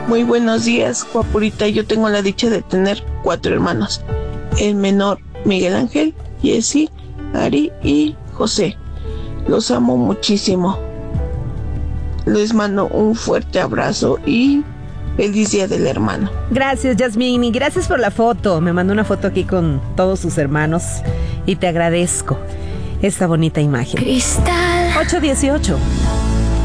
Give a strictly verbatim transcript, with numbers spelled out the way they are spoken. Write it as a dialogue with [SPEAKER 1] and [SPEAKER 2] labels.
[SPEAKER 1] Muy buenos días, guapurita. Yo tengo la dicha de tener cuatro hermanos. El menor, Miguel Ángel, Jessy, Ari y José. Los amo muchísimo. Les mando un fuerte abrazo y feliz día del hermano.
[SPEAKER 2] Gracias, Yasmín, y gracias por la foto. Me mandó una foto aquí con todos sus hermanos y te agradezco esta bonita imagen.
[SPEAKER 3] Cristal
[SPEAKER 2] ocho dieciocho.